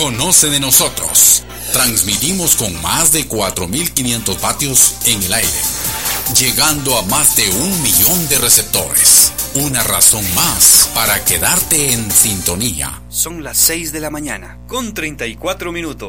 Conoce de nosotros. Transmitimos con más de 4.500 vatios en el aire, llegando a más de 1 millón de receptores. Una razón más para quedarte en sintonía. Son las 6 de la mañana, con 34 minutos.